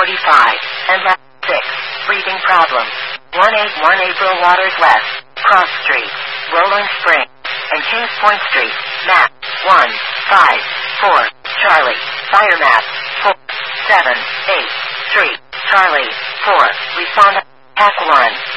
and left 6. Breathing problems. 181 April Waters West, Cross Street, Rolling Spring, and Kings Point Street. Map 154 Charlie. Fire map 478 Street. Charlie 4. Respond. Hack 1.